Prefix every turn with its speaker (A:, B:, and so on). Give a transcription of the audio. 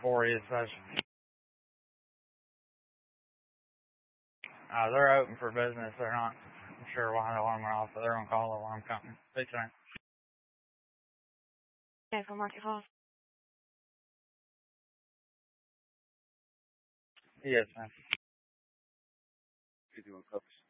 A: for you, so they're open for business. They're not sure why the alarm went off, but they're going to call the alarm company. Big time.
B: Okay, for Market Hall.
A: Yes, ma'am.
C: 51 copies.